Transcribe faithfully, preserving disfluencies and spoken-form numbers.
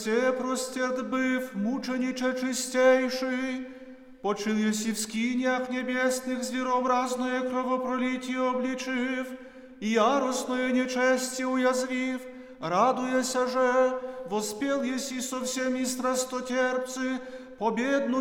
Все простерт быв, мучениче чистейший, почил еси в скинях небесных зверообразное кровопролитие обличив, и яростное нечестие уязвив, радуяся же, воспел еси со всеми страстотерпцы, победную